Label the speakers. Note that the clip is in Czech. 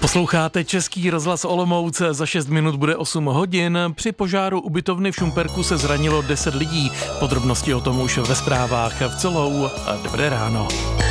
Speaker 1: Posloucháte Český rozhlas Olomouc, za 6 minut bude 8 hodin. Při požáru ubytovny v Šumperku se zranilo 10 lidí. Podrobnosti o tom už ve zprávách v celou. Dobré ráno.